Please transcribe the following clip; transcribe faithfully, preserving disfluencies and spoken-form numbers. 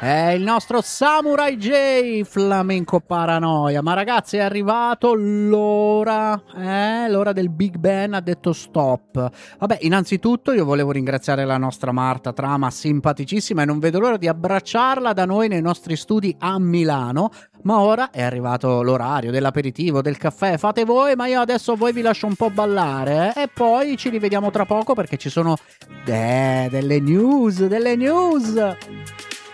È il nostro Samurai J, Flamenco Paranoia. Ma ragazzi, è arrivato l'ora, eh, l'ora del Big Ben, ha detto stop. Vabbè, innanzitutto io volevo ringraziare la nostra Marta Trama, simpaticissima, e non vedo l'ora di abbracciarla da noi nei nostri studi a Milano. Ma ora è arrivato l'orario dell'aperitivo, del caffè, fate voi, ma io adesso a voi vi lascio un po' ballare, eh? E poi ci rivediamo tra poco perché ci sono eh, delle news, delle news.